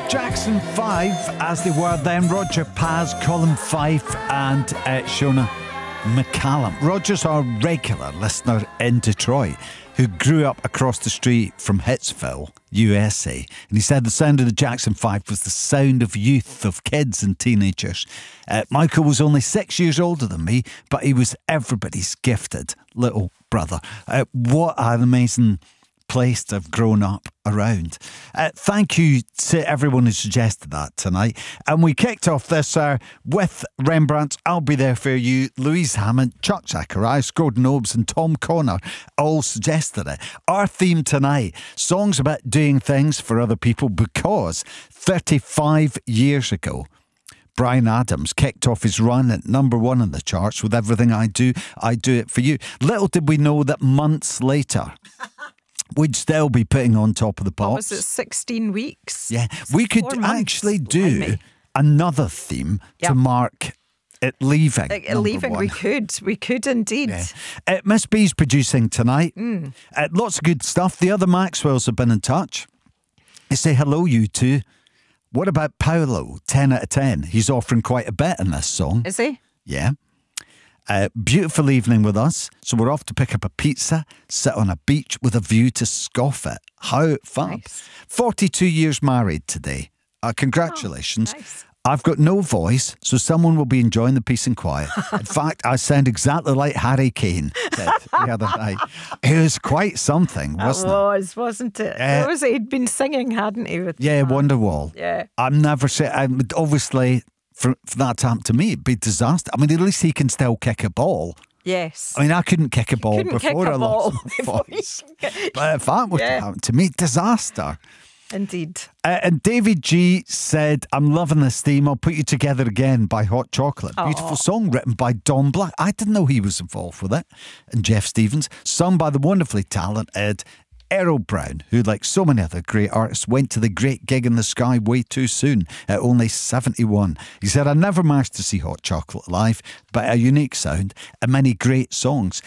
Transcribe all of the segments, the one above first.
Jackson 5, as they were then, Roger Paz, Colin Fife and Shona McCallum. Roger's our regular listener in Detroit who grew up across the street from Hitsville, USA. And he said the sound of the Jackson 5 was the sound of youth, of kids and teenagers. Michael was only 6 years older than me, but he was everybody's gifted little brother. What an amazing place to have grown up around. Thank you to everyone who suggested that tonight. And we kicked off this with Rembrandt, I'll Be There For You, Louise Hammond, Chuck Zacharias, Gordon Obes and Tom Connor all suggested it. Our theme tonight, songs about doing things for other people, because 35 years ago, Bryan Adams kicked off his run at number one on the charts with Everything I Do It For You. Little did we know that months later we'd still be putting on Top of the Pops. What was it, 16 weeks? Yeah, we could actually do another theme to mark it leaving. Leaving, we could indeed. Yeah. Miss B's producing tonight. Lots of good stuff. The other Maxwells have been in touch. They say, hello, you two. What about Paolo? 10 out of 10. He's offering quite a bit in this song. Is he? Yeah. Beautiful evening with us. So we're off to pick up a pizza, sit on a beach with a view to scoff it. How fun. Nice. 42 years married today. Congratulations. Oh, nice. I've got no voice, so someone will be enjoying the peace and quiet. In fact, I sound exactly like Harry Kane did the other night. It was quite something, wasn't it? Wasn't it? What was it? He'd been singing, hadn't he? With Wonderwall. Yeah. I'm never saying, obviously, for that to happen to me, it'd be disaster. I mean, at least he can still kick a ball. Yes. I mean, I couldn't kick a ball before I lost my ball. voice. But if that were to happen to me, disaster. Indeed. And David G said, I'm loving this theme. I'll Put You Together Again by Hot Chocolate. Beautiful song written by Don Black. I didn't know he was involved with it. And Jeff Stevens, sung by the wonderfully talented Errol Brown, who, like so many other great artists, went to the great gig in the sky way too soon at only 71. He said, I never managed to see Hot Chocolate live, but a unique sound and many great songs.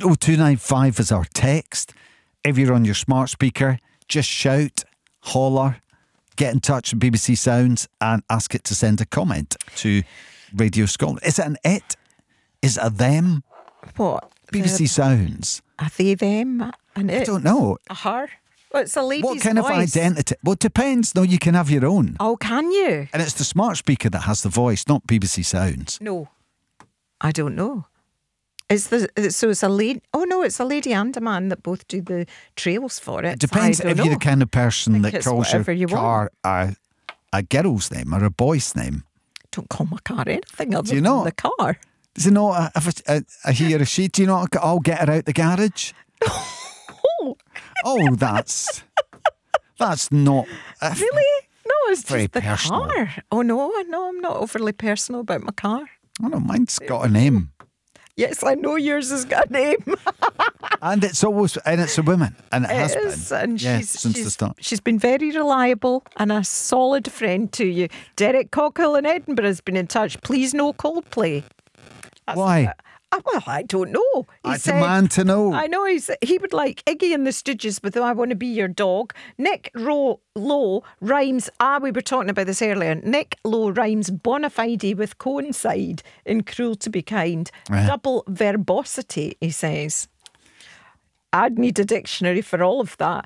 80295 is our text. If you're on your smart speaker, just shout, holler, get in touch with BBC Sounds and ask it to send a comment to Radio Scotland. Is it an it? Is it a them? What? BBC Sounds. A they, them, and it? I don't know. A her? Well, it's a lady's What kind voice. of identity? Well, it depends. No, you can have your own. Oh, can you? And it's the smart speaker that has the voice, not BBC Sounds. No. I don't know. So it's a lady. Oh no, it's a lady and a man that both do the trails for it. It depends if you're the kind of person that calls your car a girl's name or a boy's name. Don't call my car anything other you than know, the car. Is it not a he or a she? Do you not? I'll get her out the garage. Oh, that's not really. No, it's very just the personal. car. Oh no, I'm not overly personal about my car. Oh no, mine's got a name. Yes, I know yours has got a name. And it's a woman, and it has been. And since the start. She's been very reliable and a solid friend to you. Derek Cockhill in Edinburgh has been in touch. Please no Coldplay. Why? Well, I don't know. I demand to know. I know he would like Iggy and the Stooges with I Want to Be Your Dog. Nick Lowe rhymes, we were talking about this earlier. Nick Lowe rhymes bona fide with coincide in Cruel to Be Kind. Double verbosity, he says. I'd need a dictionary for all of that.